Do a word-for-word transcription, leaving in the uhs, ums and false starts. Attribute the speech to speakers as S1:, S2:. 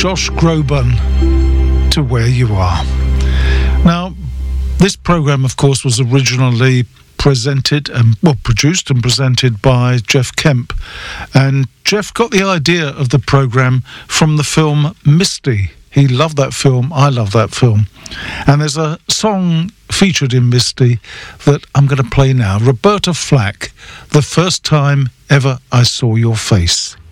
S1: Josh Groban to Where You Are. Now, this programme, of course, was originally presented and, well, produced and presented by Jeff Kemp. And Jeff got the idea of the programme from the film Misty. He loved that film. I love that film. And there's a song featured in Misty that I'm going to play now. Roberta Flack, The First Time Ever I Saw Your Face.